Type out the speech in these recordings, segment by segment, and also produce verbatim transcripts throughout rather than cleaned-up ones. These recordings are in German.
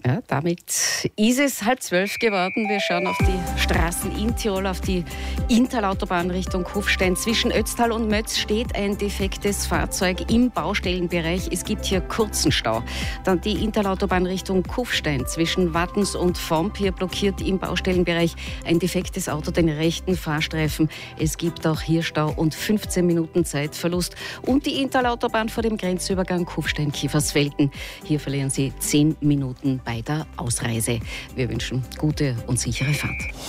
Ja, damit ist es halb zwölf geworden. Wir schauen auf die Straßen in Tirol, auf die Interlautobahn Richtung Kufstein. Zwischen Ötztal und Mötz steht ein defektes Fahrzeug im Baustellenbereich. Es gibt hier kurzen Stau. Dann die Interlautobahn Richtung Kufstein. Zwischen Wattens und Vompier blockiert im Baustellenbereich ein defektes Auto den rechten Fahrstreifen. Es gibt auch hier Stau und fünfzehn Minuten Zeitverlust. Und die Interlautobahn vor dem Grenzübergang Kufstein-Kiefersfelden. Hier verlieren Sie zehn Minuten bei der Ausreise. Wir wünschen gute und sichere Fahrt.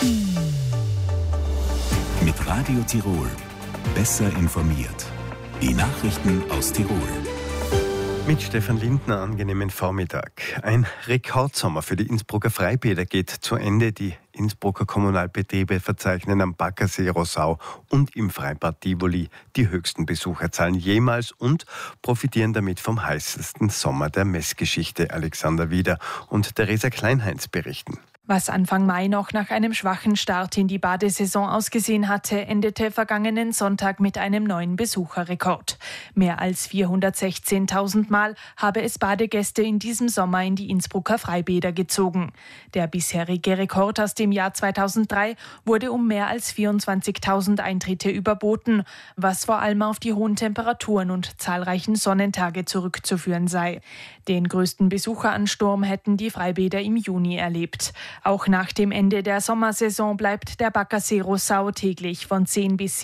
Mit Radio Tirol. Besser informiert. Die Nachrichten aus Tirol. Mit Stefan Lindner, angenehmen Vormittag. Ein Rekordsommer für die Innsbrucker Freibäder geht zu Ende. Die Innsbrucker Kommunalbetriebe verzeichnen am Baggersee Rossau und im Freibad Tivoli die höchsten Besucherzahlen jemals und profitieren damit vom heißesten Sommer der Messgeschichte. Alexander Wieder und Theresa Kleinheinz berichten. Was Anfang Mai noch nach einem schwachen Start in die Badesaison ausgesehen hatte, endete vergangenen Sonntag mit einem neuen Besucherrekord. Mehr als vierhundertsechzehntausend Mal habe es Badegäste in diesem Sommer in die Innsbrucker Freibäder gezogen. Der bisherige Rekord aus dem Jahr zweitausenddrei wurde um mehr als vierundzwanzigtausend Eintritte überboten, was vor allem auf die hohen Temperaturen und zahlreichen Sonnentage zurückzuführen sei. Den größten Besucheransturm hätten die Freibäder im Juni erlebt. Auch nach dem Ende der Sommersaison bleibt der Baggersee Rossau täglich von zehn bis